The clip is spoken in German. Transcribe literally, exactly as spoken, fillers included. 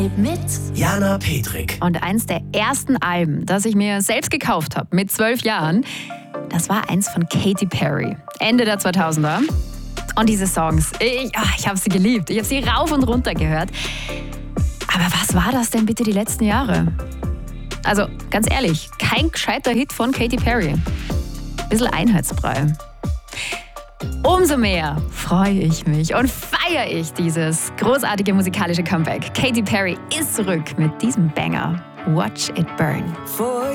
Mit Jana Petrik. Und eins der ersten Alben, das ich mir selbst gekauft habe, mit zwölf Jahren, das war eins von Katy Perry, Ende der zweitausender. Und diese Songs, ich, ach, ich habe sie geliebt, ich habe sie rauf und runter gehört. Aber was war das denn bitte die letzten Jahre? Also ganz ehrlich, kein gescheiter Hit von Katy Perry. Bisschen Einheitsbrei. Umso mehr freue ich mich und feiere ich dieses großartige musikalische Comeback. Katy Perry ist zurück mit diesem Banger. Watch It Burn.